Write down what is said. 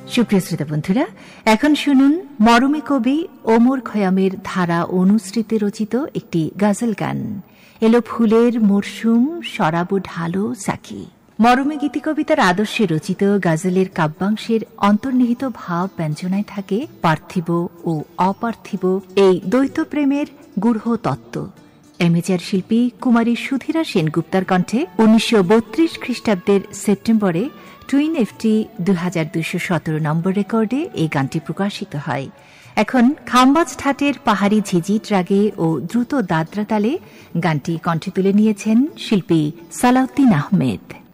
সুপ্রিয় শ্রোতা বন্ধুরা, এখন শুনুন মরমী কবি ওমর খয়ামের ধারা অনুসৃতে রচিত একটি গজল গান। এলো ফুলের মরশুম, সরাবো ঢালো সাকি। মরমী গীতি কবিতার আদর্শে রচিত গজলের কাব্যাংশের অন্তর্নিহিত ভাব ব্যঞ্জনায় থাকে পার্থিব ও অপার্থিব এই দ্বৈত প্রেমের গূঢ় তত্ত্ব। এমেচার শিল্পী কুমারী সুধীরা সেনগুপ্তার কণ্ঠে 1932 খ্রিস্টাব্দের সেপ্টেম্বরে টুইন এফটি 2217 নম্বর রেকর্ডে এই গানটি প্রকাশিত হয়। এখন খাম্বাজ ঠাটের পাহাড়ি ঝিঝিট রাগে ও দ্রুত দাদরা তালে গানটি কণ্ঠে তুলে নিয়েছেন শিল্পী সালাউদ্দিন আহমেদ।